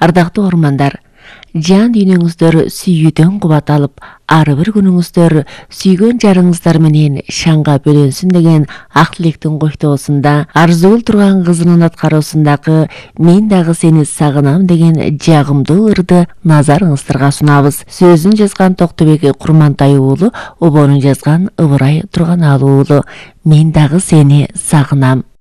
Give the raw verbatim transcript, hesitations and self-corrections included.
Ардактуу ормандар, жан дүйнөңүздөр сүйүүдөн кубат алып, ар бир күнүңүздөр сүйгөн жарыңыздар менен шаңга бөлөнсүн деген ак тилектин коштоосунда арзуулуу турган кызынын аткаруусундагы «Мен дагы сени сагынам» деген жагымдуу ырды назарыңыздарга сунабыз. Сөзүн жазган Токтобек Курмантай уулу, обонун жазган Ыбырай Турганалуу уулу. «Мен дагы сени сагынам».